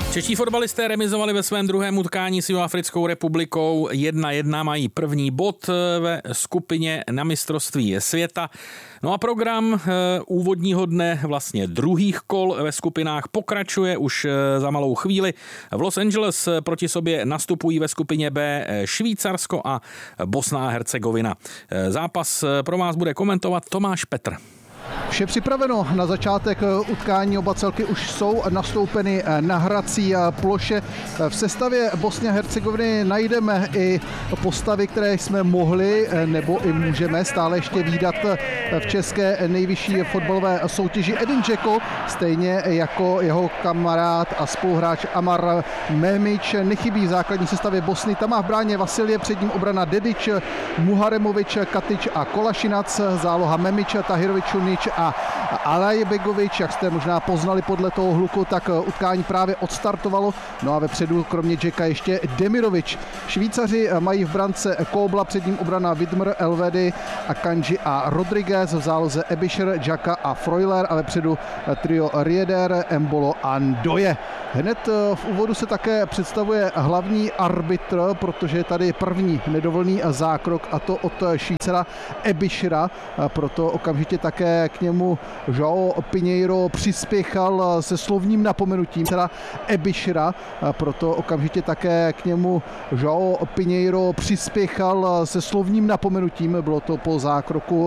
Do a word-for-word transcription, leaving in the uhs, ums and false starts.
Čeští fotbalisté remizovali ve svém druhém utkání s Jihoafrickou republikou jedna jedna, mají první bod ve skupině na mistrovství světa. No a program úvodního dne, vlastně druhých kol ve skupinách, pokračuje už za malou chvíli. V Los Angeles proti sobě nastupují ve skupině B Švýcarsko a Bosna a Hercegovina. Zápas pro vás bude komentovat Tomáš Petr. Vše připraveno na začátek utkání, oba celky už jsou nastoupeny na hrací ploše. V sestavě Bosny a Hercegoviny najdeme i postavy, které jsme mohli nebo i můžeme stále ještě vídat v české nejvyšší fotbalové soutěži. Edin Dzeko, stejně jako jeho kamarád a spoluhráč Amar Mehmić, nechybí v základní sestavě Bosny. Tam má v bráně Vasilije, před ním obrana Dedić, Muharemović, Katić a Kolašinac, záloha Memić, Tahirović, Čunić a Alajbegovič. Jak jste možná poznali podle toho hluku, tak utkání právě odstartovalo. No a vepředu kromě Dzeka ještě Demirovič. Švýcaři mají v brance Kobla, před ním obrana Widmer, Elvedi, Akanji a Rodriguez, v záloze Ebischer, Xhaka a Freuler a vepředu trio Rieder, Embolo a Ndoye. Hned v úvodu se také představuje hlavní arbitr, protože je tady první nedovolný zákrok, a to od Švýcara Ebischera. Proto okamžitě také k němu João Pinheiro přispěchal se slovním napomenutím Ebischera. Proto okamžitě také k němu João Pinheiro přispěchal se slovním napomenutím. Bylo to po zákroku